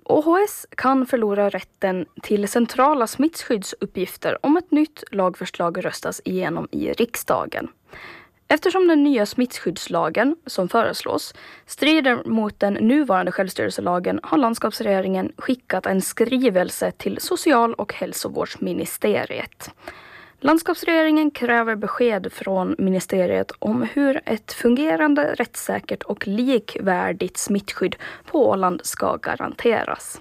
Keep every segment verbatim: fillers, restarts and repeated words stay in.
O H S kan förlora rätten till centrala smittskyddsuppgifter om ett nytt lagförslag röstas igenom i riksdagen. Eftersom den nya smittskyddslagen som föreslås strider mot den nuvarande självstyrelselagen har landskapsregeringen skickat en skrivelse till social- och hälsovårdsministeriet. Landskapsregeringen kräver besked från ministeriet om hur ett fungerande, rättssäkert och likvärdigt smittskydd på Åland ska garanteras.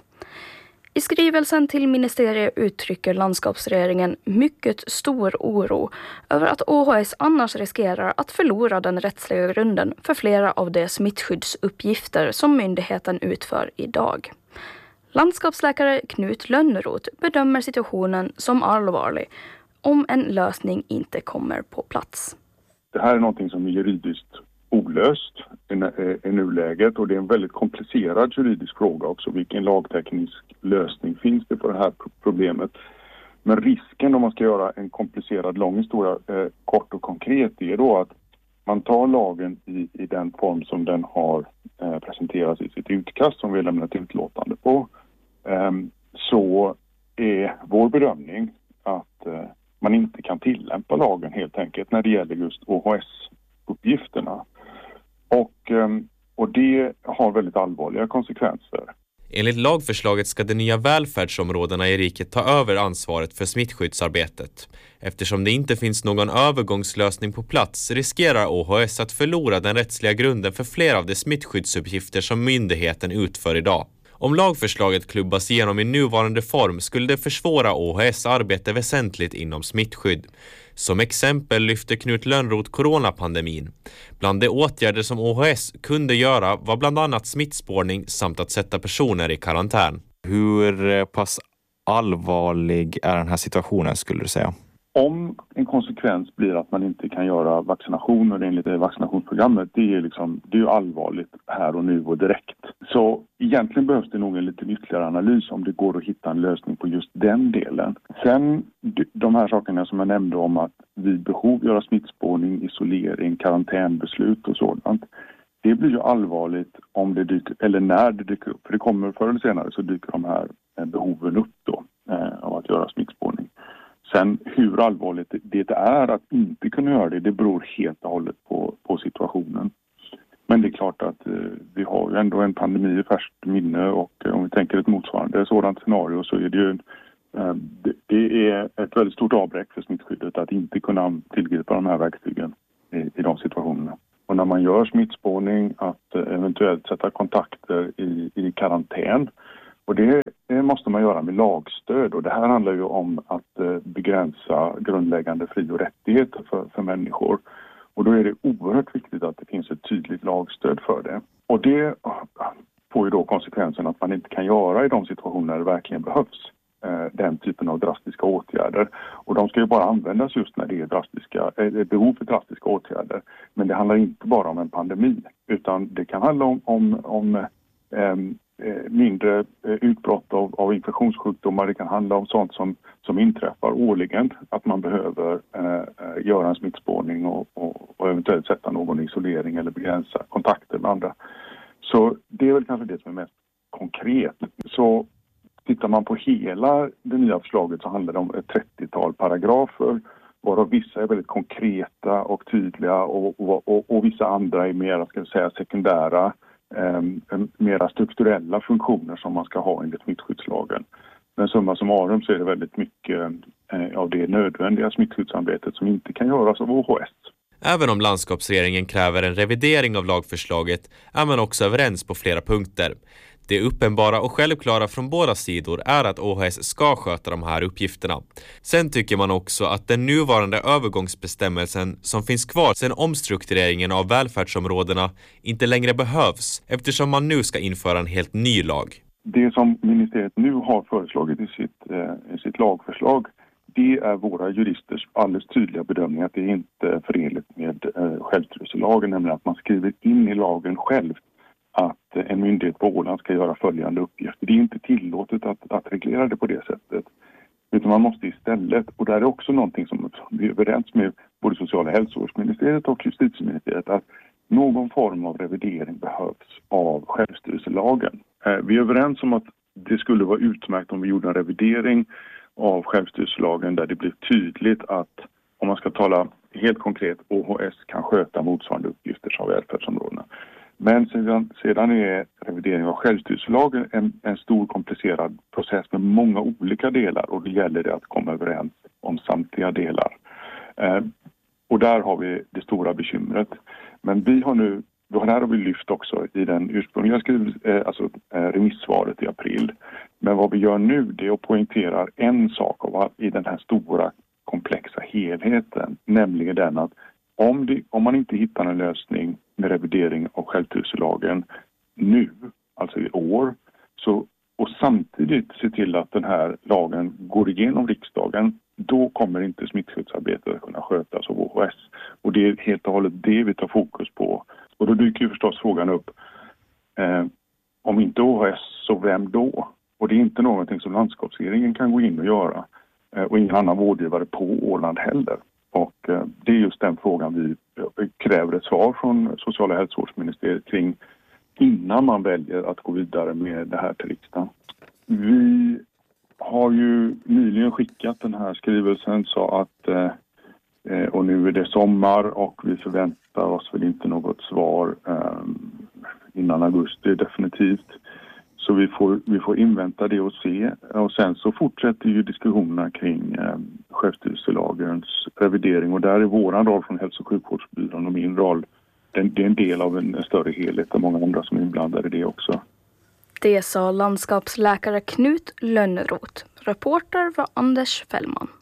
I skrivelsen till ministeriet uttrycker landskapsregeringen mycket stor oro över att O H S annars riskerar att förlora den rättsliga grunden för flera av de smittskyddsuppgifter som myndigheten utför idag. Landskapsläkare Knut Lönnroth bedömer situationen som allvarlig om en lösning inte kommer på plats. Det här är någonting som är juridiskt olöst i nuläget och det är en väldigt komplicerad juridisk fråga också. Vilken lagteknisk lösning finns det för det här problemet? Men risken om man ska göra en komplicerad lång historia eh, kort och konkret är då att man tar lagen i, i den form som den har eh, presenterats i sitt utkast som vi har lämnat utlåtande på. Eh, så är vår bedömning att eh, man inte kan tillämpa lagen helt enkelt när det gäller just O H S-uppgifterna. Och, och det har väldigt allvarliga konsekvenser. Enligt lagförslaget ska de nya välfärdsområdena i riket ta över ansvaret för smittskyddsarbetet. Eftersom det inte finns någon övergångslösning på plats riskerar O H S att förlora den rättsliga grunden för flera av de smittskyddsuppgifter som myndigheten utför idag. Om lagförslaget klubbas igenom i nuvarande form skulle det försvåra O H S arbete väsentligt inom smittskydd. Som exempel lyfter Knut Lönnroth coronapandemin. Bland de åtgärder som O H S kunde göra var bland annat smittspårning samt att sätta personer i karantän. Hur pass allvarlig är den här situationen skulle du säga? Om en konsekvens blir att man inte kan göra vaccinationer enligt vaccinationsprogrammet, det är, liksom, det är ju allvarligt här och nu och direkt. Så egentligen behövs det nog en lite ytterligare analys om det går att hitta en lösning på just den delen. Sen de här sakerna som jag nämnde om att vid behov göra smittspårning, isolering, karantänbeslut och sådant. Det blir ju allvarligt om det dyker, eller när det dyker upp. För det kommer förr eller senare så dyker de här behoven upp då eh, av att göra smittspårning. Sen hur allvarligt det är att inte kunna göra det, det beror helt och hållet på, på situationen. Men det är klart att eh, vi har ju ändå en pandemi i färskt minne och eh, om vi tänker ett motsvarande sådant scenario så är det ju eh, det, det är ett väldigt stort avbräck för smittskyddet att inte kunna tillgripa de här verktygen i, i de situationerna. Och när man gör smittspårning att eh, eventuellt sätta kontakter i, i karantän. Och det måste man göra med lagstöd och det här handlar ju om att begränsa grundläggande fri- och rättigheter för, för människor. Och då är det oerhört viktigt att det finns ett tydligt lagstöd för det. Och det får ju då konsekvensen att man inte kan göra i de situationer där det verkligen behövs den typen av drastiska åtgärder. Och de ska ju bara användas just när det är drastiska, är behov för drastiska åtgärder. Men det handlar inte bara om en pandemi utan det kan handla om, om, om um, mindre utbrott av, av infektionssjukdomar. Det kan handla om sånt som, som inträffar årligen. Att man behöver eh, göra en smittspårning och, och, och eventuellt sätta någon isolering eller begränsa kontakter med andra. Så det är väl kanske det som är mest konkret. Så tittar man på hela det nya förslaget så handlar det om ett trettiotal paragrafer varav vissa är väldigt konkreta och tydliga och, och, och, och vissa andra är mer, ska jag säga, sekundära Eh, mera strukturella funktioner som man ska ha enligt smittskyddslagen. Men summa summarum så är det väldigt mycket eh, av det nödvändiga smittskyddsarbetet som inte kan göras av O H S. Även om landskapsregeringen kräver en revidering av lagförslaget är man också överens på flera punkter. Det uppenbara och självklara från båda sidor är att O H S ska sköta de här uppgifterna. Sen tycker man också att den nuvarande övergångsbestämmelsen som finns kvar sedan omstruktureringen av välfärdsområdena inte längre behövs eftersom man nu ska införa en helt ny lag. Det som ministeriet nu har föreslagit i sitt, eh, i sitt lagförslag, det är våra juristers alldeles tydliga bedömning att det inte är förenligt med eh, självstyrelselagen, nämligen att man skriver in i lagen själv att en myndighet på Åland ska göra följande uppgifter. Det är inte tillåtet att, att reglera det på det sättet. Utan man måste istället, och det är också någonting som vi är överens med både sociala hälsovårdsministeriet och justitieministeriet, att någon form av revidering behövs av självstyrelselagen. Vi är överens om att det skulle vara utmärkt om vi gjorde en revidering av självstyrelselagen där det blir tydligt att, om man ska tala helt konkret, O H S kan sköta motsvarande uppgifter som välfärdsområdena. Men sedan, sedan är revidering av självstyrelselagen en, en stor komplicerad process med många olika delar, och det gäller det att komma överens om samtliga delar. Eh, och där har vi det stora bekymret. Men vi har nu, det här har vi lyft också i den ursprungliga skriv, eh, alltså, eh, remissvaret i april. Men vad vi gör nu, det är att poängtera en sak av, i den här stora komplexa helheten, nämligen den att om, det, om man inte hittar en lösning med revidering av självstyrelselagen nu, alltså i år, så, och samtidigt se till att den här lagen går igenom riksdagen, då kommer inte smittskyddsarbetet att kunna skötas av O H S. Och det är helt och hållet det vi tar fokus på. Och då dyker ju förstås frågan upp, eh, om inte O H S, så vem då? Och det är inte någonting som landskapsregeringen kan gå in och göra. Eh, och ingen annan vårdgivare på Åland heller. Och eh, det är just den frågan vi kräver ett svar från sociala hälsovårdsministeriet kring innan man väljer att gå vidare med det här till riksdagen. Vi har ju nyligen skickat den här skrivelsen så att eh, och nu är det sommar och vi förväntar oss väl inte något svar eh, innan augusti definitivt. Så vi får, vi får invänta det och se. Och sen så fortsätter ju diskussionerna kring eh, självstyrelselagens revidering. Och där är våran roll från hälso- och sjukvårdsbyrån och min roll, den, det är en del av en, en större helhet och många andra som är inblandade i det också. Det sa landskapsläkare Knut Lönnroth. Reporter var Anders Fällman.